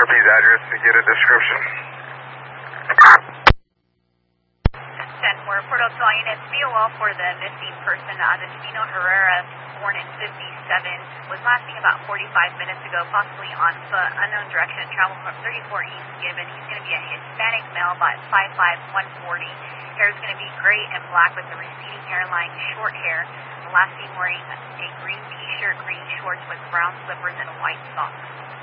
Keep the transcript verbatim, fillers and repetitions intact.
P's address to get a description. ten four, Port Ochoa units, B O L for the missing person, uh, Destino Herrera, born in fifty-seven, was last seen about forty-five minutes ago, possibly on foot, unknown direction, traveled from thirty-four East Gibbon. He's going to be a Hispanic male, about five five, one forty. Hair is going to be gray and black with a receding hairline, short hair. The last seen wearing a green t-shirt, green shorts with brown slippers and white socks.